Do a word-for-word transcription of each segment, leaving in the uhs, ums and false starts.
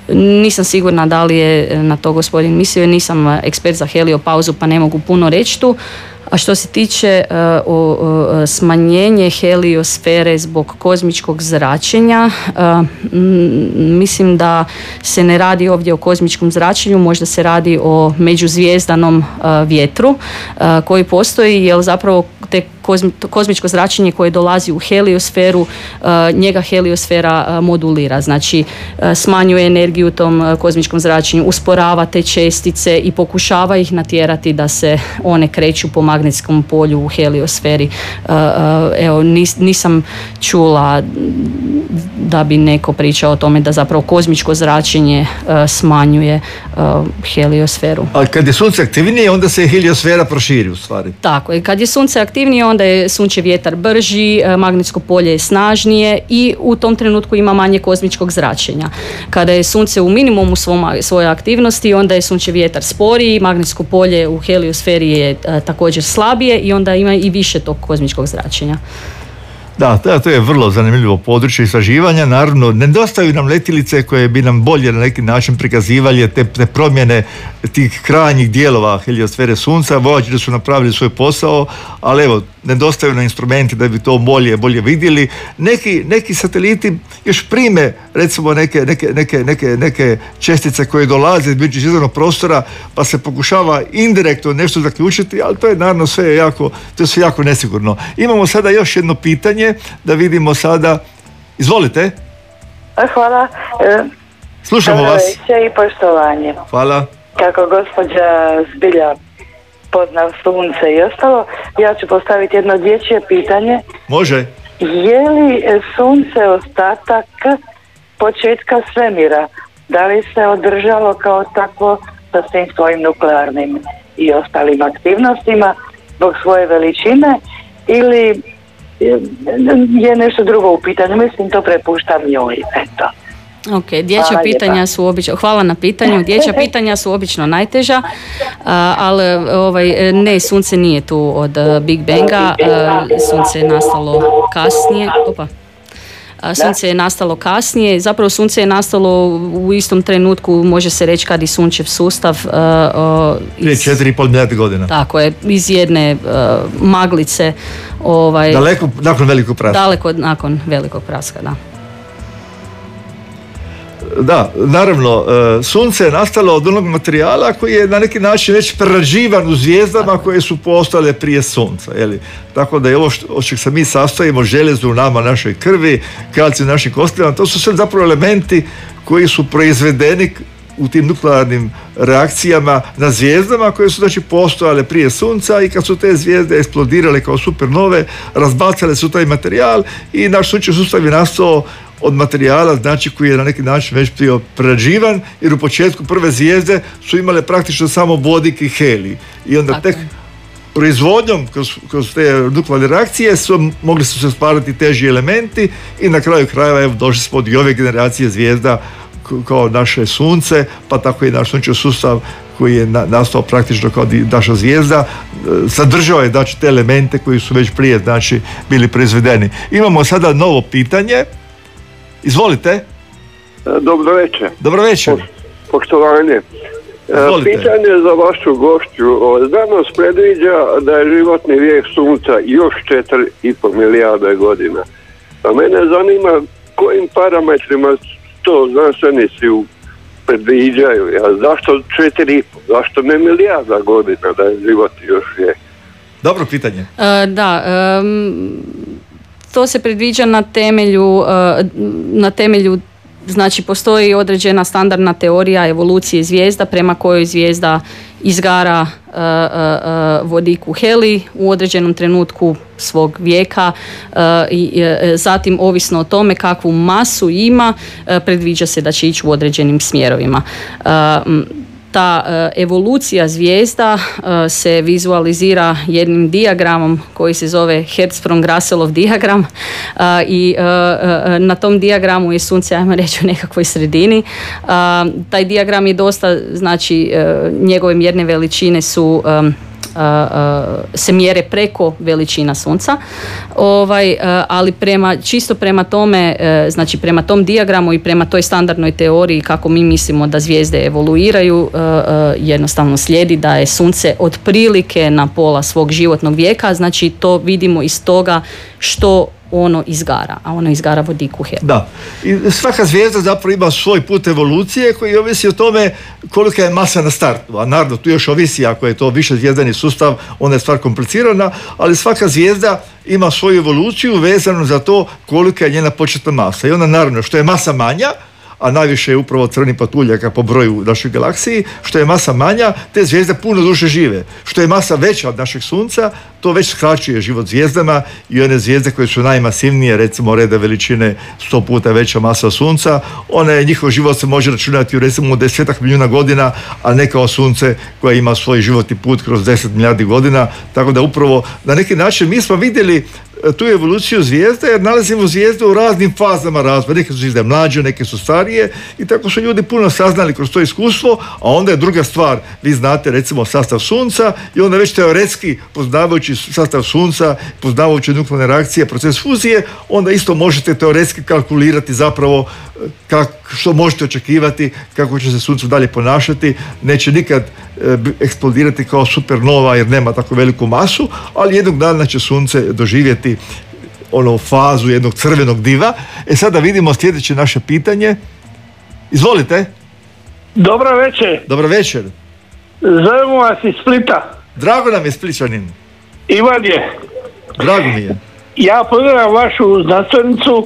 Nisam sigurna da li je na to gospodin mislio, nisam ekspert za heliopauzu pa ne mogu puno reći tu. A što se tiče uh, o, o, smanjenje heliosfere zbog kozmičkog zračenja, uh, m, mislim da se ne radi ovdje o kozmičkom zračenju, možda se radi o međuzvijezdanom uh, vjetru uh, koji postoji, jer zapravo te kozmi, kozmičko zračenje koje dolazi u heliosferu, uh, njega heliosfera uh, modulira, znači uh, smanjuje energiju u tom uh, kozmičkom zračenju, usporava te čestice i pokušava ih natjerati da se one kreću po magnetskom polju u heliosferi. Uh, uh, evo, nis, nisam čula da bi neko pričao o tome da zapravo kozmičko zračenje uh, smanjuje uh, heliosferu. Ali kad je sunce aktivnije, onda se heliosfera proširi u stvari. Tako je, kad je sunce aktivnije, onda je sunčev vjetar brži, uh, magnetsko polje je snažnije i u tom trenutku ima manje kozmičkog zračenja. Kada je sunce u minimumu svom, svoje aktivnosti, onda je sunčev vjetar sporiji, magnetsko polje u heliosferi je uh, također slabije i onda ima i više tog kozmičkog zračenja. Da, to je vrlo zanimljivo područje istraživanja. Naravno, nedostaju nam letjelice koje bi nam bolje na neki način prikazivali te, te promjene tih krajnjih dijelova heliosfere Sunca. Voyager su napravili svoj posao, ali evo, nedostaju nam instrumenti da bi to bolje, bolje vidjeli. Neki, neki sateliti još prime, recimo, neke, neke, neke, neke, neke čestice koje dolaze iz međuzvjezdanog prostora, pa se pokušava indirektno nešto zaključiti, ali to je naravno sve jako, to je sve jako nesigurno. Imamo sada još jedno pitanje, da vidimo sada. Izvolite. Hvala. Slušamo vas. Sve i poštovanje. Hvala. Kako gospođa zbilja pozna sunce i ostalo, ja ću postaviti jedno dječje pitanje. Može. Je li sunce ostatak početka svemira? Da li se održalo kao takvo sa svim svojim nuklearnim i ostalim aktivnostima zbog svoje veličine, ili je nešto drugo u pitanju? Mislim, to prepuštam njoj. Eto. Ok, dječja pitanja su obično, hvala na pitanju, dječja pitanja su obično najteža, ali ovaj, ne, sunce nije tu od Big Banga, sunce je nastalo kasnije, opa. Sunce je nastalo kasnije, zapravo sunce je nastalo u istom trenutku, može se reći, kad i sunčev sustav prije četiri i pol milijarde godina. Tako je, iz jedne uh, maglice, ovaj, daleko nakon velikog praska. Daleko nakon velikog praska, da. Da, naravno, sunce je nastalo od onog materijala koji je na neki način već prerađivan u zvijezdama koje su postale prije sunca. Jeli? Tako da je ovo što, od čeg se mi sastojimo, željezo u nama, našoj krvi, kalcij u našim kostima, to su sve zapravo elementi koji su proizvedeni u tim nuklearnim reakcijama na zvijezdama koje su znači postojale prije sunca, i kad su te zvijezde eksplodirale kao supernove, razbacale su taj materijal i naš sunčev sustav je nastao od materijala, znači, koji je na neki način već bio prerađivan, jer u početku prve zvijezde su imale praktično samo vodik i helij. I onda tako, tek proizvodnjom kroz, kroz te nuklearne reakcije su, mogli su se stvarati teži elementi i na kraju krajeva evo, došli smo od i ove generacije zvijezda kao naše sunce, pa tako i naš sunčev sustav koji je na, nastao praktično kao naša zvijezda, sadržao je znači te elemente koji su već prije znači bili proizvedeni. Imamo sada novo pitanje. Izvolite. Dobro večer. Dobro večer. Po, poštovanje. Izvolite. Pitanje za vašu gošću. Znanost predviđa da je životni vijek sunca još četiri i pol milijarde godina. A mene zanima kojim parametrima to znanstvenici predviđaju. A zašto četiri i pol? Zašto ne milijarda godina da je život još vijek? Dobro pitanje. Uh, da, um... to se predviđa na temelju, na temelju, znači postoji određena standardna teorija evolucije zvijezda prema kojoj zvijezda izgara vodik u helij u određenom trenutku svog vijeka i zatim ovisno o tome kakvu masu ima, predviđa se da će ići u određenim smjerovima. Ta uh, evolucija zvijezda uh, se vizualizira jednim dijagramom koji se zove Hertzsprung-Russellov dijagram uh, i uh, uh, na tom dijagramu je sunce, ajmo reći, u nekakvoj sredini. Uh, taj dijagram je dosta, znači uh, njegove mjerne veličine su um, se mjere preko veličina sunca, ovaj, ali prema, čisto prema tome, znači prema tom dijagramu i prema toj standardnoj teoriji kako mi mislimo da zvijezde evoluiraju, jednostavno slijedi da je sunce otprilike na pola svog životnog vijeka, znači to vidimo iz toga što ono izgara, a ono izgara vodik u heliju. Da, i svaka zvijezda zapravo ima svoj put evolucije koji ovisi o tome kolika je masa na startu, a naravno tu još ovisi ako je to više zvijezdani sustav, onda je stvar komplicirana, ali svaka zvijezda ima svoju evoluciju vezanu za to kolika je njena početna masa i onda naravno što je masa manja, a najviše je upravo crvenih patuljaka po broju našoj galaksiji, što je masa manja, te zvijezde puno duže žive. Što je masa veća od našeg sunca, to već skraćuje život zvijezdama i one zvijezde koje su najmasivnije, recimo reda veličine sto puta veća masa od sunca, one, njihov život se može računati u recimo desetak milijuna godina, a ne kao sunce koje ima svoj životni put kroz deset milijardi godina, tako da upravo na neki način mi smo vidjeli tu evoluciju zvijezde jer nalazimo zvijezde u raznim fazama razvoja. Neke su zvijezde mlađe, neke su starije i tako su ljudi puno saznali kroz to iskustvo, a onda je druga stvar, vi znate recimo sastav sunca i onda već teoretski poznavajući sastav sunca, poznavajući nuklearne reakcije, proces fuzije, onda isto možete teoretski kalkulirati zapravo kak, što možete očekivati, kako će se sunce dalje ponašati. Neće nikad e, eksplodirati kao supernova jer nema tako veliku masu, ali jednog dana će sunce doživjeti ono fazu jednog crvenog diva. E sada vidimo sljedeće naše pitanje. Izvolite. Dobro večer. Dobro večer. Zovemo vas iz Splita. Drago nam je Spličanin. Ivan je. Drago mi je. Ja pozdravljam vašu znanstvenicu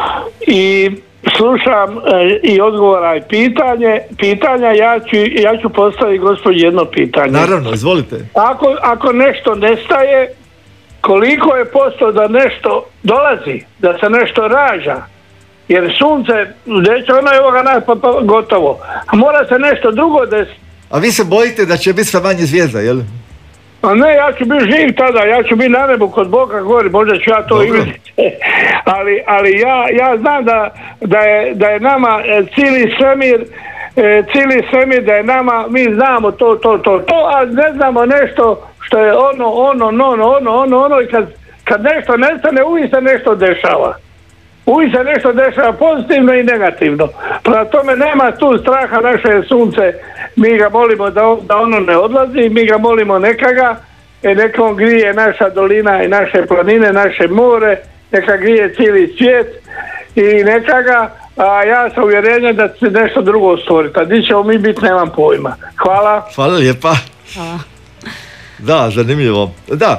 i slušam e, i odgovora i pitanje, pitanja, ja ću, ja ću postaviti gospođi jedno pitanje. Naravno, izvolite. Ako, ako nešto nestaje, koliko je posto da nešto dolazi, da se nešto rađa? Jer sunce, neće ono je ovoga nas pa, pa gotovo. A mora se nešto drugo desiti. A vi se bojite da će biti sve manje zvijezda, jel? A ne, ja ću biti živ tada, ja ću biti na nebu kod Boga gori, možda ću ja to i vidjeti. ali ali ja, ja znam da, da, je, da je nama cijeli svemir, cijeli svemir da je nama, mi znamo to, to, to, to, a ne znamo nešto što je ono, ono, ono, ono, ono, ono i kad, kad nešto nestane, uvijek se nešto dešava. Uvijek se nešto dešava pozitivno i negativno. Prema tome nema tu straha, naše sunce, mi ga molimo da, on, da ono ne odlazi, mi ga molimo neka ga, e, neka on grije naša dolina i naše planine, naše more, neka grije cijeli svijet i neka ga, a ja sam uvjerenjen da će nešto drugo stvoriti. A di ćemo mi biti, nemam pojma. Hvala. Hvala lijepa. Hvala. Da, zanimljivo. Da,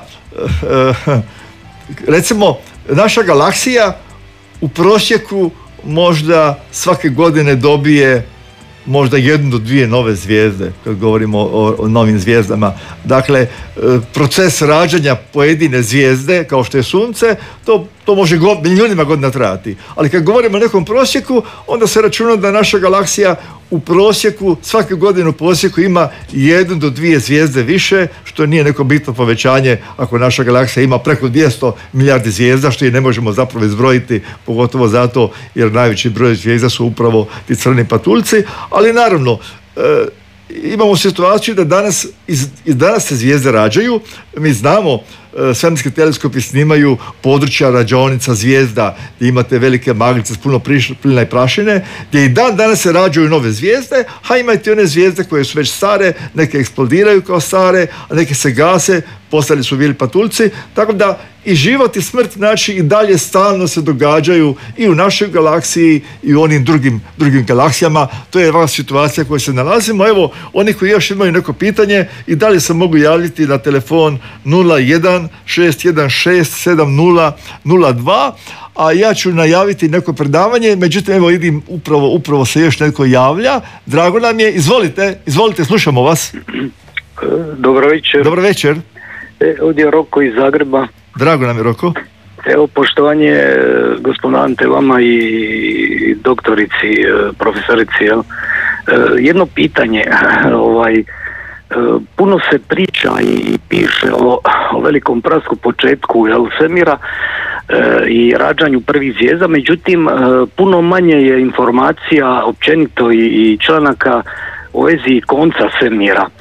recimo, naša galaksija u prosjeku možda svake godine dobije možda jednu do dvije nove zvijezde, kad govorimo o, o novim zvijezdama. Dakle, proces rađanja pojedine zvijezde, kao što je sunce, to, to može go, milijunima godina trajati. Ali kad govorimo o nekom prosjeku, onda se računa da naša galaksija u prosjeku, svake godine u prosjeku ima jednu do dvije zvijezde više, što nije neko bitno povećanje ako naša galaksija ima preko dvjesto milijardi zvijezda, što i ne možemo zapravo izbrojiti, pogotovo zato jer najveći broj zvijezda su upravo ti crni patuljci, ali naravno, e, imamo situaciju da danas, iz, iz danas se zvijezde rađaju, mi znamo, svemirski teleskopi snimaju područja rađaonica zvijezda gdje imate velike maglice s puno plina i prašine, gdje i dan danas se rađaju nove zvijezde, a imate one zvijezde koje su već stare, neke eksplodiraju kao stare, a neke se gase, postali su bili patuljci, tako da i život i smrt, znači, i dalje stalno se događaju i u našoj galaksiji i u onim drugim, drugim galaksijama. To je ova situacija u kojoj se nalazimo. Evo, oni koji još imaju neko pitanje i dalje se mogu javiti na telefon nula jedan šest jedan šest sedam nula nula dva, a ja ću najaviti neko predavanje, međutim, evo vidim, upravo, upravo se još netko javlja. Drago nam je, izvolite, izvolite, slušamo vas. Dobro večer. Dobro večer. E, ovdje je Roko iz Zagreba. Drago nam je, Roko. Evo, poštovanje gospodinu Ante, vama i doktorici, profesorici. Jel? Jedno pitanje, ovaj, puno se priča i piše o, o velikom prasku početku, jel, svemira e, i rađanju prvih zvijezda, međutim, e, puno manje je informacija općenito i, i članaka o vezi konca svemira.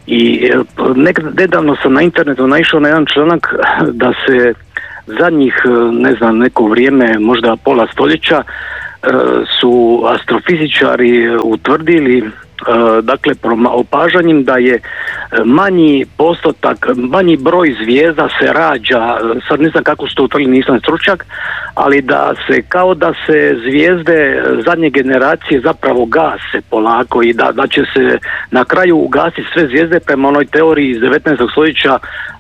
I nek, nedavno sam na internetu naišao na jedan članak da se zadnjih, ne znam, neko vrijeme, možda pola stoljeća, su astrofizičari utvrdili, dakle, opažanjem da je manji postotak, manji broj zvijezda se rađa, sad ne znam kako su to utvrdili, nisam stručnjak, ali da se, kao da se zvijezde zadnje generacije zapravo gase polako i da, da će se na kraju ugasiti sve zvijezde prema onoj teoriji iz devetnaestog stoljeća,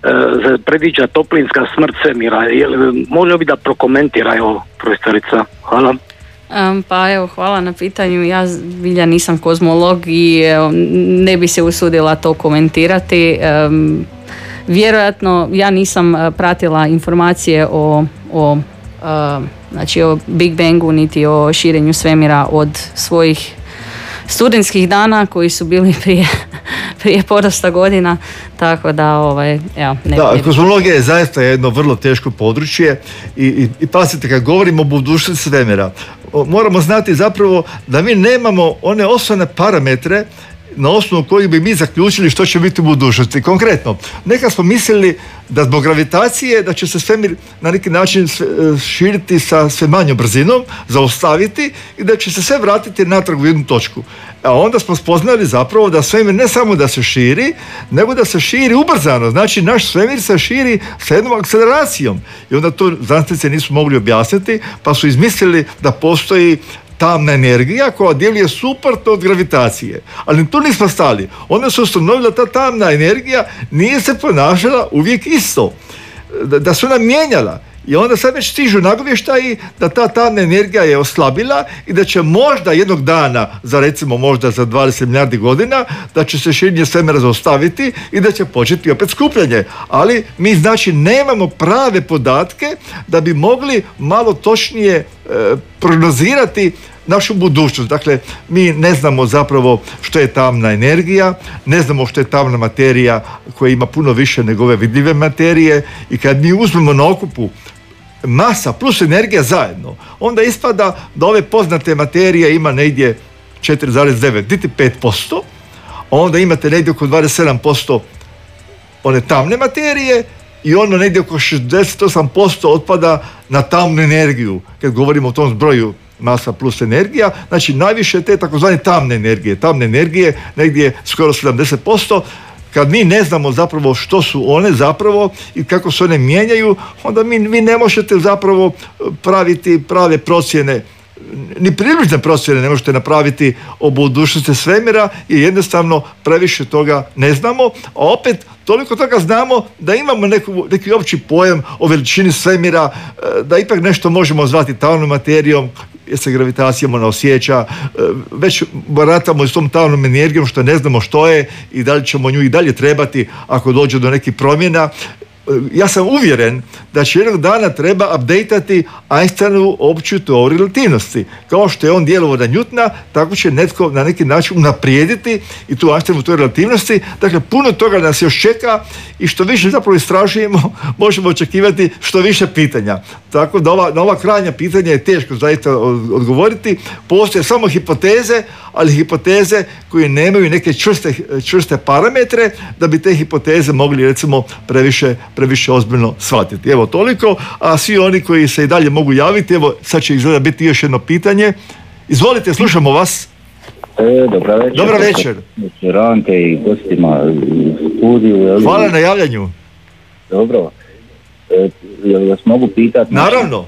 e, predviđa toplinska smrt svemira. Može bi da prokomentira, evo, profesorica? Hvala. Um, pa evo, hvala na pitanju. Ja zbilja nisam kozmolog i evo, ne bi se usudila to komentirati. Um, vjerojatno ja nisam pratila informacije o, o, uh, znači o Big Bangu niti o širenju svemira od svojih studentskih dana koji su bili prije, prije podosta godina, tako da ovaj, evo, ne da, ne kozmologija je zaista jedno vrlo teško područje i, i, i pasite, kad govorimo o budućnosti svemira, moramo znati zapravo da mi nemamo one osnovne parametre na osnovu kojih bi mi zaključili što će biti u budućnosti. Konkretno, nekad smo mislili da zbog gravitacije da će se svemir na neki način širiti sa sve manjom brzinom, zaustaviti i da će se sve vratiti natrag u jednu točku. A onda smo spoznali zapravo da svemir ne samo da se širi, nego da se širi ubrzano. Znači, naš svemir se širi sa jednom akceleracijom. I onda to znanstvenici nisu mogli objasniti, pa su izmislili da postoji tamna energija koja djeluje suprotno od gravitacije. Ali tu nismo stali. Onda su ustanovili da ta tamna energija nije se ponašala uvijek isto. Da, da su ona mijenjala. I onda sad već stižu nagovještaji da ta tamna energija je oslabila i da će možda jednog dana, za recimo možda za dvadeset milijardi godina, da će se širenje svemira zaustaviti i da će početi opet skupljanje. Ali mi znači nemamo prave podatke da bi mogli malo točnije e, prognozirati našu budućnost. Dakle, mi ne znamo zapravo što je tamna energija, ne znamo što je tamna materija koja ima puno više nego ove vidljive materije i kad mi uzmemo na okupu masa plus energija zajedno, onda ispada da ove poznate materije ima negdje četiri zarez devet, niti pet posto, onda imate negdje oko dvadeset sedam posto one tamne materije i ono negdje oko šezdeset osam posto otpada na tamnu energiju, kad govorimo o tom zbroju masa plus energija, znači najviše te takozvane tamne energije. Tamne energije negdje skoro sedamdeset posto. Kad mi ne znamo zapravo što su one zapravo i kako se one mijenjaju, onda mi, vi ne možete zapravo praviti prave procjene, ni približne procjene ne možete napraviti o budućnosti svemira i jednostavno previše toga ne znamo, a opet toliko toga znamo da imamo neku, neki opći pojam o veličini svemira, da ipak nešto možemo zvati tamnom materijom, jer se gravitacijom ona osjeća, već baratamo s tom tamnom energijom što ne znamo što je i da li ćemo nju i dalje trebati ako dođe do nekih promjena. Ja sam uvjeren da će jednog dana treba updateati Einsteinovu opću teoriju relativnosti. Kao što je on djelovao na Newtona, tako će netko na neki način unaprijediti i tu Einsteinovu teoriju relativnosti. Dakle, puno toga nas još čeka i što više zapravo istražujemo, možemo očekivati što više pitanja. Tako da ova, na ova krajnja pitanja je teško zaista odgovoriti. Postoje samo hipoteze, ali hipoteze koje nemaju neke čvrste, čvrste parametre da bi te hipoteze mogli recimo previše previše ozbiljno shvatiti. Evo toliko, a svi oni koji se i dalje mogu javiti, evo sad će izgleda biti još jedno pitanje. Izvolite, slušamo vas. E, dobra večer. Dobra večer. Rante i gostima u studiju. Hvala na javljanju. Dobro. E, jel vas mogu pitati? Naravno.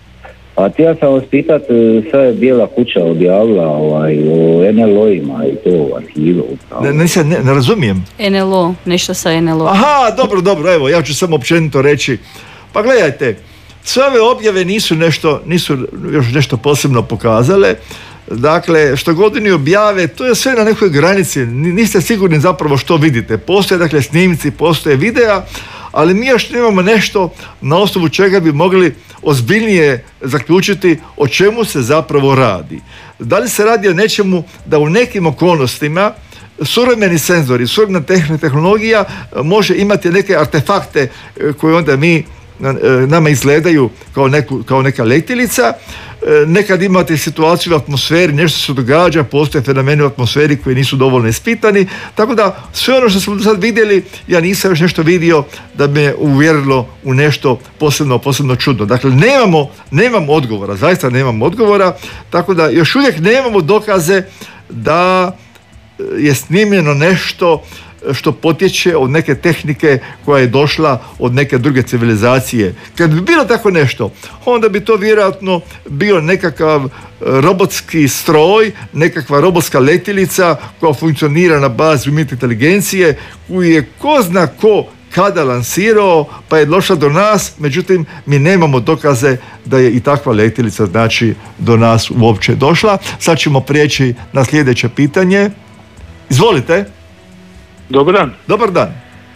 A ti ja sam vas pitat, sad je Bijela kuća objavila ovaj, o en el o-ima i to u arhivu. Ne, ne, ne, ne razumijem. en el o, nešto sa en el o. Aha, dobro, dobro, evo, ja ću samo općenito reći. Pa gledajte, sve ove objave nisu nešto, nisu još nešto posebno pokazale. Dakle, što god oni objave, to je sve na nekoj granici. Niste sigurni zapravo što vidite. Postoje, dakle, snimci, postoje videa, ali mi još nemamo nešto na osnovu čega bi mogli ozbiljnije zaključiti o čemu se zapravo radi. Da li se radi o nečemu da u nekim okolnostima suvremeni senzori, suvremena tehnologija može imati neke artefakte koje onda mi nama izgledaju kao, neku, kao neka letjelica. Nekad imate situaciju u atmosferi, nešto se događa, postoje fenomeni u atmosferi koji nisu dovoljno ispitani, tako da sve ono što smo sad vidjeli, ja nisam još nešto vidio da me uvjerilo u nešto posebno, posebno čudno. Dakle, nemamo, nemamo odgovora, zaista nemamo odgovora, tako da još uvijek nemamo dokaze da je snimljeno nešto što potječe od neke tehnike koja je došla od neke druge civilizacije. Kad bi bilo tako nešto, onda bi to vjerojatno bio nekakav robotski stroj, nekakva robotska letjelica koja funkcionira na bazi umjetne inteligencije, koju je ko zna ko kada lansirao, pa je došla do nas, međutim mi nemamo dokaze da je i takva letjelica znači do nas uopće došla. Sad ćemo prijeći na sljedeće pitanje. Izvolite. Dobar dan. Dobar dan.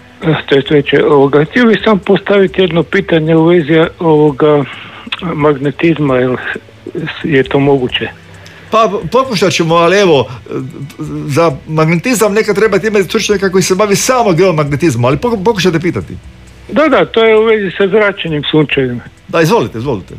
Ovoga, htio bih sam postaviti jedno pitanje u vezi ovoga magnetizma, jel je to moguće? Pa pokušat ćemo, ali evo, za magnetizam neka treba imati stručnjaka koji se bavi samo geomagnetizmom, ali pokušajte pitati. Da, da, to je u vezi sa zračenjem sunčevima. Da, izvolite, izvolite.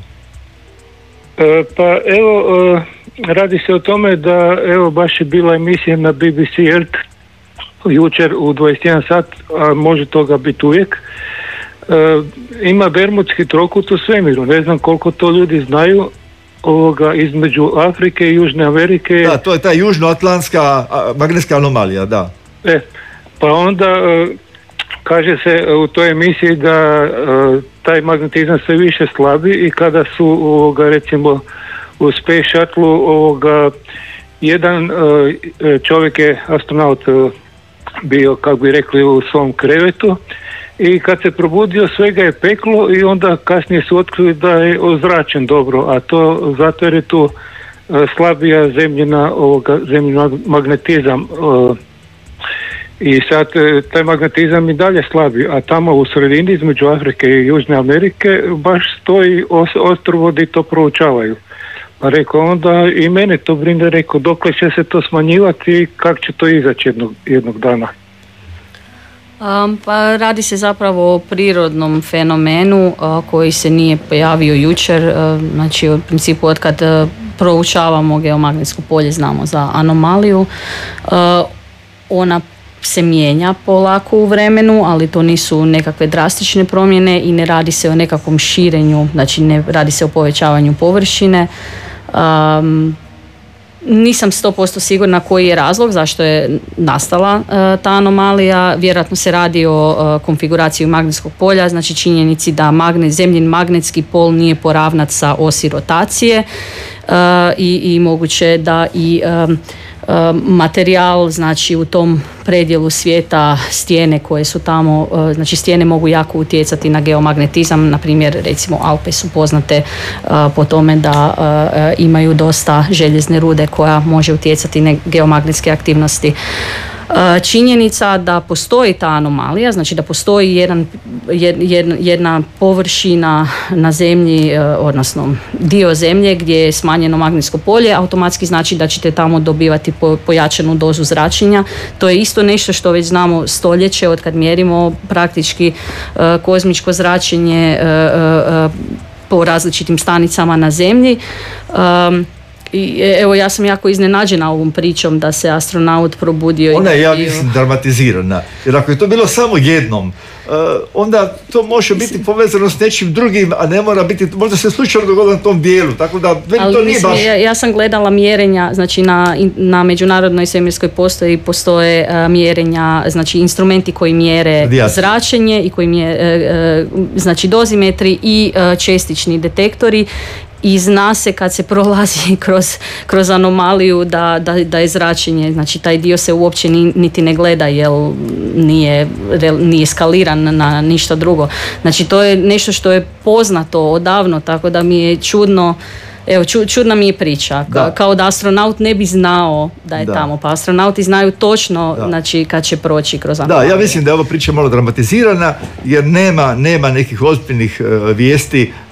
E, pa evo, e, radi se o tome da, evo, baš je bila emisija na B B C Earth jučer u dvadeset jedan sat, a može toga biti uvijek. E, ima Bermudski trokut u svemiru, ne znam koliko to ljudi znaju, ovoga između Afrike i Južne Amerike. Da, to je ta južnoatlantska magnetska anomalija, da. E, pa onda e, kaže se u toj emisiji da e, taj magnetizam sve više slabi i kada su ovoga, recimo u Space Shuttle ovoga, jedan e, čovjek je astronaut e, bio, kako bi rekli, u svom krevetu i kad se probudio sve ga je peklo i onda kasnije su otkrili da je ozračen dobro, a to zato jer je tu e, slabija zemljina, ovoga, zemljina magnetizam e, i sad e, taj magnetizam i dalje slabi, a tamo u sredini između Afrike i Južne Amerike baš stoji os, ostrovodi i to proučavaju. Pa rekao, onda i mene to brine, rekao, dokle će se to smanjivati i kako će to izaći jednog, jednog dana? Um, pa radi se zapravo o prirodnom fenomenu uh, koji se nije pojavio jučer, uh, znači u principu od kad uh, proučavamo geomagnetsko polje znamo za anomaliju. Uh, ona se mijenja polako u vremenu, ali to nisu nekakve drastične promjene i ne radi se o nekakvom širenju, znači ne radi se o povećavanju površine. Um, nisam sto posto sigurna koji je razlog zašto je nastala uh, ta anomalija. Vjerojatno se radi o uh, konfiguraciji magnetskog polja, znači činjenici da magnet, zemljin magnetski pol nije poravnat sa osi rotacije uh, i, i moguće da i um, materijal, znači u tom predjelu svijeta stijene koje su tamo, znači stijene mogu jako utjecati na geomagnetizam, na primjer recimo Alpe su poznate po tome da imaju dosta željezne rude koja može utjecati na geomagnetske aktivnosti. Činjenica da postoji ta anomalija, znači da postoji jedan, jedna, jedna površina na zemlji, odnosno dio zemlje gdje je smanjeno magnetsko polje, automatski znači da ćete tamo dobivati pojačanu dozu zračenja. To je isto nešto što već znamo stoljeće od kad mjerimo praktički kozmičko zračenje po različitim stanicama na zemlji. I evo, ja sam jako iznenađena ovom pričom da se astronaut probudio. Ona je, ja bio... mislim, dramatizirana. Jer ako je to bilo samo jednom, uh, onda to može biti povezano s nečim drugim, a ne mora biti, možda se slučajno dogodilo na tom dijelu, tako da ali to mislim, nije baš... Ja, ja sam gledala mjerenja, znači na, na međunarodnoj svemirskoj postoji postoje uh, mjerenja, znači instrumenti koji mjere Dijat. zračenje i koji mjere, uh, znači dozimetri i uh, čestični detektori. I zna se kad se prolazi kroz, kroz anomaliju da, da, da je zračenje, znači taj dio se uopće ni, niti ne gleda jer nije, nije skaliran na ništa drugo. Znači to je nešto što je poznato odavno, tako da mi je čudno. Evo, ču, čudna mi je priča, Ka, kao da astronaut ne bi znao da je da. tamo, pa astronauti znaju točno, znači, kad će proći kroz anomaliju. Da, ja mislim da je ova priča malo dramatizirana, jer nema, nema nekih ozbiljnih uh, vijesti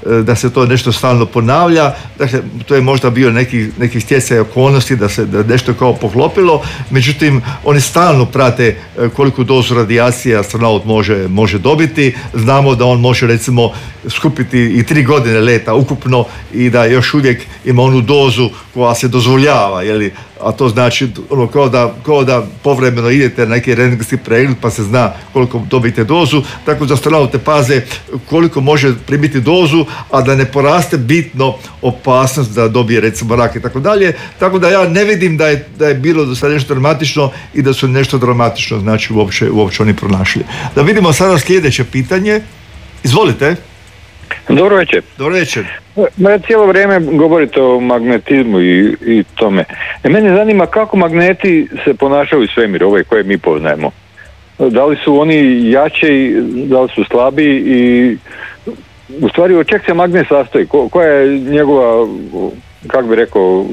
da se to nešto stalno ponavlja. Dakle, to je možda bio neki, neki stjecaj okolnosti da se da nešto kao poklopilo, međutim oni stalno prate koliko dozu radijacije astronaut može, može dobiti. Znamo da on može recimo skupiti i tri godine leta ukupno i da još uvijek ima onu dozu koja se dozvoljava, jeli? A to znači ono, kao, da, kao da povremeno idete na neki rentgenski pregled pa se zna koliko dobijete dozu, tako da astronaute paze koliko može primiti dozu, a da ne poraste bitno opasnost da dobije recimo rak i tako dalje. Tako da ja ne vidim da je, da je bilo do sada nešto dramatično i da su nešto dramatično znači uopće, uopće oni pronašli. Da vidimo sada sljedeće pitanje. Izvolite. Dobro večer. Dobro večer. Ja cijelo vrijeme govorite o magnetizmu i, i tome. E, mene zanima kako magneti se ponašaju u svemiru, ove koje mi poznajemo. Da li su oni jači, da li su slabiji i u stvari od čeg se magnet sastoji? Ko, koja je njegova, kako bi rekao,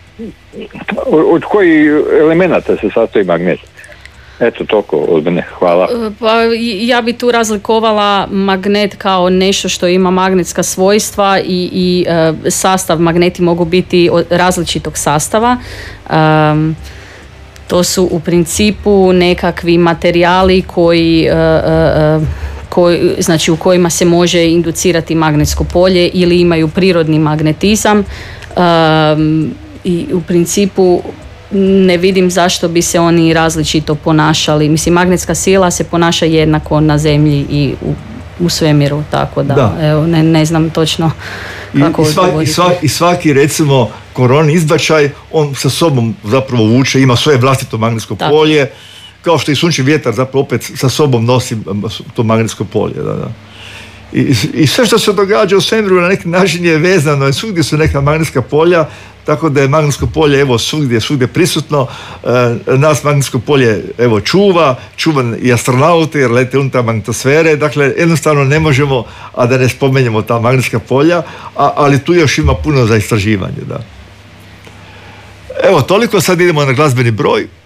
od kojih elemenata se sastoji magnet? Eto, toliko od mene. Hvala. Pa ja bi tu razlikovala magnet kao nešto što ima magnetska svojstva i, i uh, sastav magneti mogu biti različitog sastava. Um, to su u principu nekakvi materijali koji, uh, uh, koji, znači u kojima se može inducirati magnetsko polje ili imaju prirodni magnetizam. Um, I u principu ne vidim zašto bi se oni različito ponašali. Mislim, magnetska sila se ponaša jednako na zemlji i u, u svemiru, tako da, da. Evo, ne, ne znam točno kako I, i, svaki, i, svaki, I svaki recimo koroni izbačaj, on sa sobom zapravo vuče, ima svoje vlastito magnetsko tako. polje, kao što i sunčevi vjetar zapravo opet sa sobom nosi to magnetsko polje. Da, da. I, I sve što se događa u svemiru na neki način je vezano, i svugdje su neka magnetska polja, tako da je magnetsko polje evo svugdje, svugdje prisutno. E, nas magnetsko polje evo čuva, čuva i astronauti jer lete unutar magnetosfere, dakle jednostavno ne možemo, a da ne spomenjemo ta magnetska polja, a, ali tu još ima puno za istraživanje. Da. Evo toliko, sad idemo na glazbeni broj.